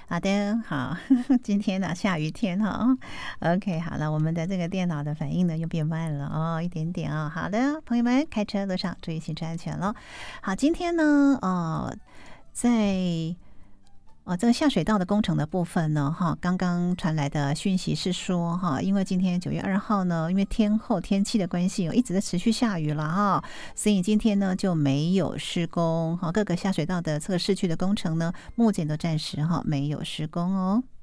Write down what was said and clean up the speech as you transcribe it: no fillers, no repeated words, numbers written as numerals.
好的，好，今天呢下雨天哈，OK， 好了，我们的这个电脑的反应呢又变慢了哦，一点点啊。好的，朋友们，开车路上注意行车安全了。好，今天呢，在这个下水道的工程的部分呢，刚刚传来的讯息是说，因为今天9月2号呢，因为天后天气的关系，一直在持续下雨了哈，所以今天呢就没有施工，各个下水道的这个市区的工程呢，目前都暂时没有施工哦。